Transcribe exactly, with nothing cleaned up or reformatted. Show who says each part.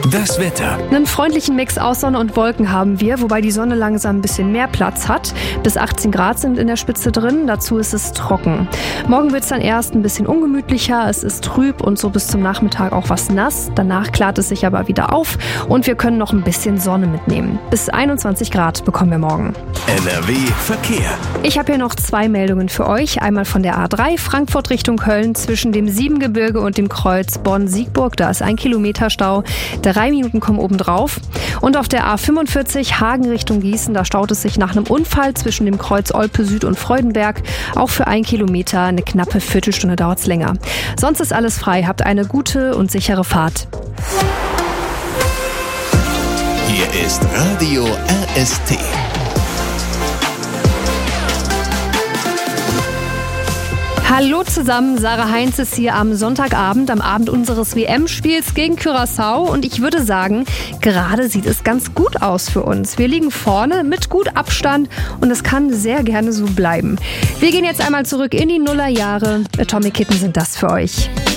Speaker 1: Das Wetter.
Speaker 2: Einen freundlichen Mix aus Sonne und Wolken haben wir, wobei die Sonne langsam ein bisschen mehr Platz hat. Bis achtzehn Grad sind in der Spitze drin, dazu ist es trocken. Morgen wird es dann erst ein bisschen ungemütlicher, es ist trüb und so bis zum Nachmittag auch was nass. Danach klart es sich aber wieder auf und wir können noch ein bisschen Sonne mitnehmen. Bis einundzwanzig Grad bekommen wir morgen.
Speaker 1: N R W Verkehr.
Speaker 2: Ich habe hier noch zwei Meldungen für euch. Einmal von der A drei Frankfurt Richtung Köln zwischen dem Siebengebirge und dem Kreuz Bonn-Siegburg. Da ist ein Kilometer Stau. Drei Minuten kommen obendrauf. Und auf der A fünfundvierzig Hagen Richtung Gießen, da staut es sich nach einem Unfall zwischen dem Kreuz Olpe Süd und Freudenberg. Auch für ein Kilometer, eine knappe Viertelstunde dauert es länger. Sonst ist alles frei. Habt eine gute und sichere Fahrt.
Speaker 1: Hier ist Radio R S T.
Speaker 2: Hallo zusammen, Sarah Heinz ist hier am Sonntagabend, am Abend unseres W M-Spiels gegen Curaçao und ich würde sagen, gerade sieht es ganz gut aus für uns. Wir liegen vorne mit gut Abstand und es kann sehr gerne so bleiben. Wir gehen jetzt einmal zurück in die Nullerjahre. Atomic Kitten sind das für euch.